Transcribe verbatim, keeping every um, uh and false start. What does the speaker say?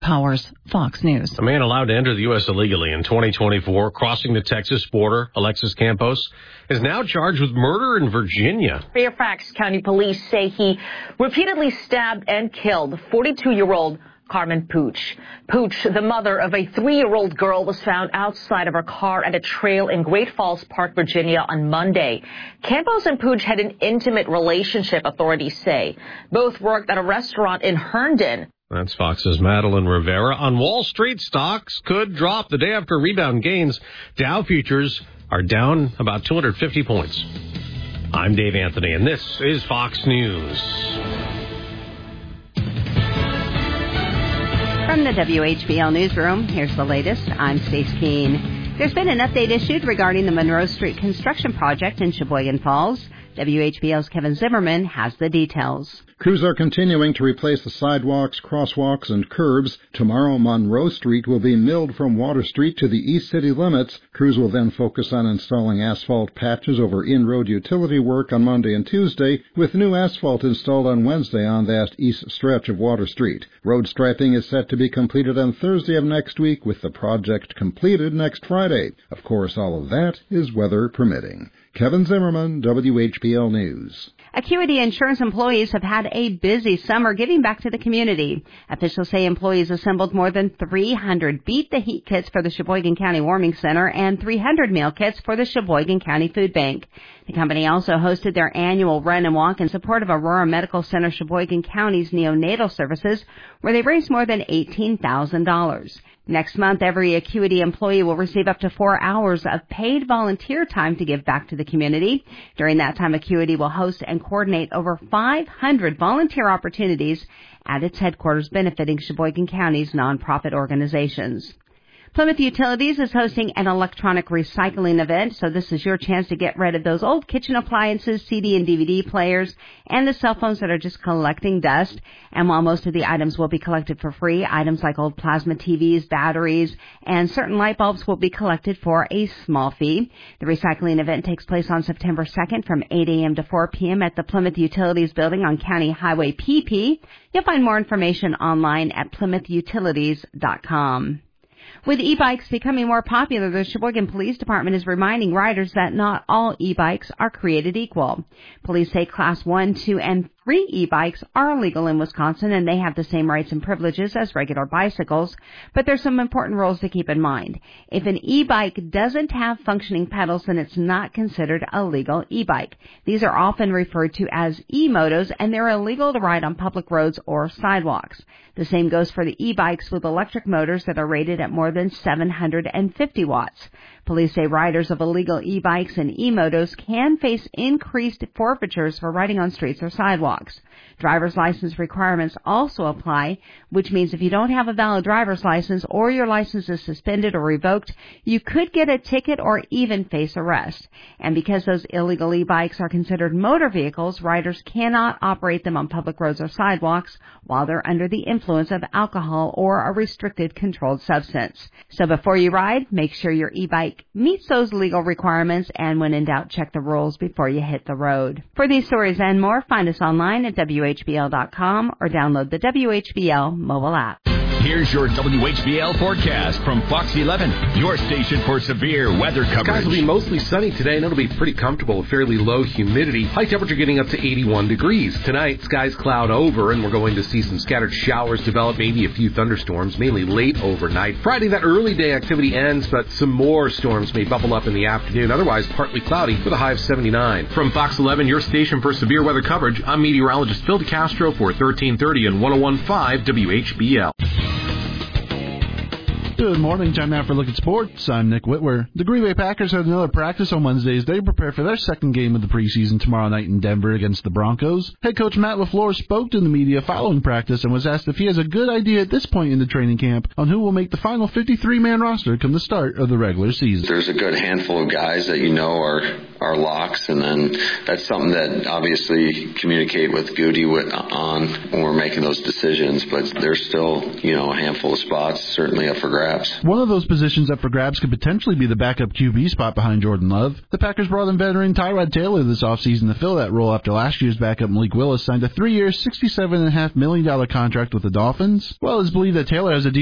Powers, Fox News. A man allowed to enter the U S illegally in twenty twenty-four, crossing the Texas border, Alexis Campos, is now charged with murder in Virginia. Fairfax County Police say he repeatedly stabbed and killed forty-two-year-old Carmen Pooch. Pooch, the mother of a three-year-old girl, was found outside of her car at a trail in Great Falls Park, Virginia on Monday. Campos and Pooch had an intimate relationship, authorities say. Both worked at a restaurant in Herndon. That's Fox's Madeline Rivera. On Wall Street, stocks could drop the day after rebound gains. Dow futures are down about two hundred fifty points. I'm Dave Anthony, and this is Fox News. From the W H B L Newsroom, here's the latest. I'm Stace Keene. There's been an update issued regarding the Monroe Street construction project in Sheboygan Falls. W H B L's Kevin Zimmerman has the details. Crews are continuing to replace the sidewalks, crosswalks, and curbs. Tomorrow, Monroe Street will be milled from Water Street to the east city limits. Crews will then focus on installing asphalt patches over in-road utility work on Monday and Tuesday, with new asphalt installed on Wednesday on that east stretch of Water Street. Road striping is set to be completed on Thursday of next week, with the project completed next Friday. Of course, all of that is weather permitting. Kevin Zimmerman, W H B L News. Acuity Insurance employees have had a busy summer giving back to the community. Officials say employees assembled more than three hundred Beat the Heat kits for the Sheboygan County Warming Center and three hundred meal kits for the Sheboygan County Food Bank. The company also hosted their annual run and walk in support of Aurora Medical Center Sheboygan County's neonatal services, where they raised more than eighteen thousand dollars. Next month, every Acuity employee will receive up to four hours of paid volunteer time to give back to the community. During that time, Acuity will host and coordinate over five hundred volunteer opportunities at its headquarters, benefiting Sheboygan County's nonprofit organizations. Plymouth Utilities is hosting an electronic recycling event, so this is your chance to get rid of those old kitchen appliances, C D and D V D players, and the cell phones that are just collecting dust. And while most of the items will be collected for free, items like old plasma T Vs, batteries, and certain light bulbs will be collected for a small fee. The recycling event takes place on September second from eight a.m. to four p.m. at the Plymouth Utilities building on County Highway P P. You'll find more information online at plymouth utilities dot com. With e-bikes becoming more popular, the Sheboygan Police Department is reminding riders that not all e-bikes are created equal. Police say Class one, two, and three e-bikes are legal in Wisconsin, and they have the same rights and privileges as regular bicycles, but there's some important rules to keep in mind. If an e-bike doesn't have functioning pedals, then it's not considered a legal e-bike. These are often referred to as e-motos, and they're illegal to ride on public roads or sidewalks. The same goes for the e-bikes with electric motors that are rated at more than seven hundred fifty watts. Police say riders of illegal e-bikes and e-motos can face increased forfeitures for riding on streets or sidewalks. Driver's license requirements also apply, which means if you don't have a valid driver's license or your license is suspended or revoked, you could get a ticket or even face arrest. And because those illegal e-bikes are considered motor vehicles, riders cannot operate them on public roads or sidewalks while they're under the influence of alcohol or a restricted controlled substance. So before you ride, make sure your e-bike meets those legal requirements, and when in doubt, check the rules before you hit the road. For these stories and more, find us online at W H B L dot com or download the W H B L mobile app. Here's your W H B L forecast from Fox eleven, your station for severe weather coverage. Skies will be mostly sunny today, and it'll be pretty comfortable with fairly low humidity. High temperature getting up to eighty-one degrees. Tonight, skies cloud over, and we're going to see some scattered showers develop, maybe a few thunderstorms, mainly late overnight. Friday, that early day activity ends, but some more storms may bubble up in the afternoon. Otherwise, partly cloudy with a high of seventy-nine. From Fox eleven, your station for severe weather coverage, I'm meteorologist Phil DeCastro for thirteen thirty and one oh one point five W H B L. Good morning. Time now for a look at sports. I'm Nick Whitwer. The Green Bay Packers had another practice on Wednesday as they prepare for their second game of the preseason tomorrow night in Denver against the Broncos. Head coach Matt LaFleur spoke to the media following practice and was asked if he has a good idea at this point in the training camp on who will make the final fifty-three man roster come the start of the regular season. There's a good handful of guys that you know are are locks, and then that's something that obviously communicate with Goody on when we're making those decisions, but there's still, you know, a handful of spots certainly up for grabs. One of those positions up for grabs could potentially be the backup Q B spot behind Jordan Love. The Packers brought in veteran Tyrod Taylor this offseason to fill that role after last year's backup Malik Willis signed a three-year, sixty-seven point five million dollars contract with the Dolphins. Well, it's believed that Taylor has a